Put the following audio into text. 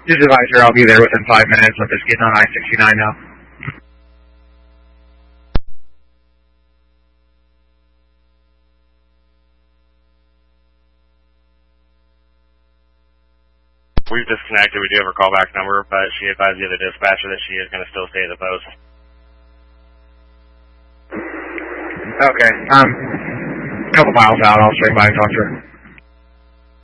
Just advise her I'll be there within 5 minutes. I'm just getting on I-69 now. We've disconnected. We do have her callback number, but she advised the other dispatcher that she is going to still stay at the post. Okay. A couple miles out. I'll swing by and talk to her.